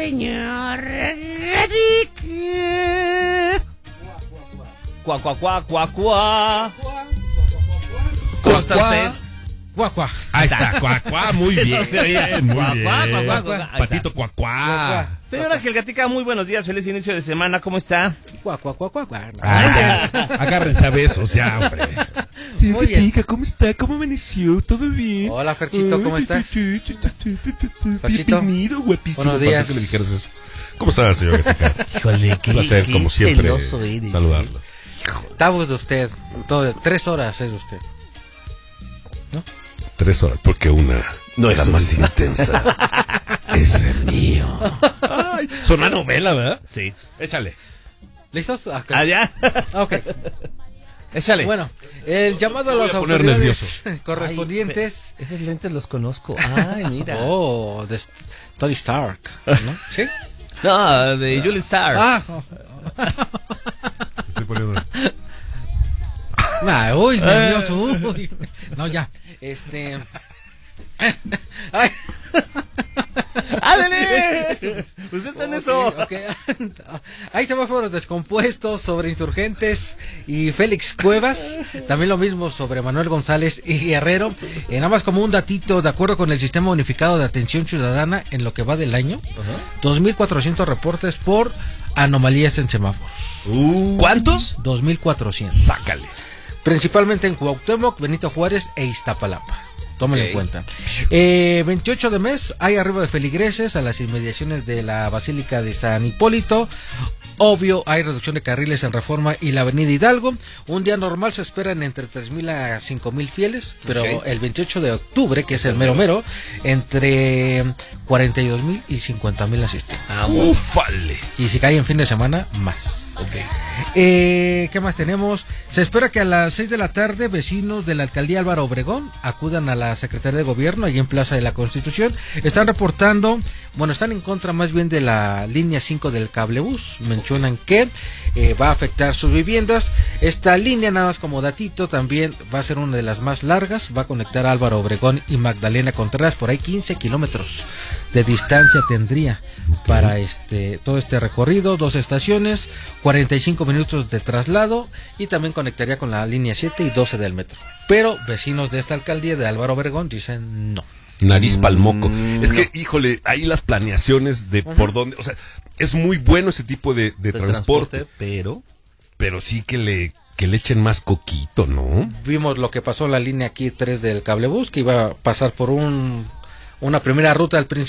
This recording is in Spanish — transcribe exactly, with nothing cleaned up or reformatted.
señor. Cuá, cuá, cuá, cuá, cuá. ¿Cómo está usted? Cuacuá. Ahí está, cuacuá, muy bien. No se oye. Muy Cuá, bien. cuá, cuá, cuá, cuá. Ahí Patito está. cuacuá. Señora Ángel Gatica, muy buenos días, feliz inicio de semana, ¿cómo está? Cuá, cuá, cuá, cuá, cuá. Ah, agárrense a besos ya, hombre. Muy bien. Gatica, ¿cómo está? ¿Cómo amaneció? ¿Todo bien? Hola, Ferchito, ¿cómo Ay, estás? Ferchito. Bienvenido, guapísimo. Buenos días. Faltó que le dijeras eso. ¿Cómo está, señor Gatica? Híjole, Un placer, como siempre, celoso eres. saludarlo. Estamos de usted. Todo, tres horas es de usted. Tres horas, porque una No es es más suficiente. intensa. Ese mío. Ay, son una novela, ¿verdad? Sí. Échale. ¿Listos? Ah, ok. Ah, ya. Ok. Échale. Bueno, el llamado a voy las a poner autoridades nervioso. correspondientes. Esos lentes los conozco. Ay, mira. Oh, de St- Tony Stark, ¿no? ¿Sí? No, de Julie Star. Ah, oh. Estoy poniendo. Ah, uy, nervioso, uy. No, ya, este... Ay. ¡Ándale! Usted está en eso. Ok, ok. Hay semáforos descompuestos sobre insurgentes y Félix Cuevas. También lo mismo sobre Manuel González y Guerrero. Eh, nada más como un datito, de acuerdo con el Sistema Unificado de Atención Ciudadana, en lo que va del año, dos mil cuatrocientos reportes por anomalías en semáforos. Uh, ¿Cuántos? dos mil cuatrocientos. Sácale. Principalmente en Cuauhtémoc, Benito Juárez e Iztapalapa. Tómenlo Ok. en cuenta. Eh, veintiocho de mes hay arribo de feligreses a las inmediaciones de la Basílica de San Hipólito. Obvio, hay reducción de carriles en Reforma y la Avenida Hidalgo. Un día normal se esperan entre tres mil a cinco mil fieles, pero Ok. el veintiocho de octubre, que es el mero mero, entre cuarenta y dos mil y cincuenta mil asistentes. Ufale. Y si cae en fin de semana, más. Ok. Eh, ¿Qué más tenemos? Se espera que a las seis de la tarde vecinos de la alcaldía Álvaro Obregón acudan a la Secretaría de Gobierno allí en Plaza de la Constitución. Están reportando, bueno, están en contra más bien de la línea cinco del cablebús. Mencionan que eh, va a afectar sus viviendas. Esta línea, nada más como datito, también va a ser una de las más largas. Va a conectar a Álvaro Obregón y Magdalena Contreras. Por ahí quince kilómetros de distancia tendría para este todo este recorrido, dos estaciones, cuarenta y cinco minutos de traslado, y también conectaría con la línea siete y doce del metro. Pero vecinos de esta alcaldía de Álvaro Obregón dicen no. Nariz palmoco. Mm, Es que, híjole, ahí las planeaciones de Ujú. por dónde, o sea, es muy bueno ese tipo de, de De transporte, pero... pero sí que le que le echen más coquito, ¿no? Vimos lo que pasó en la línea aquí tres del cablebús, que iba a pasar por un una primera ruta al principio.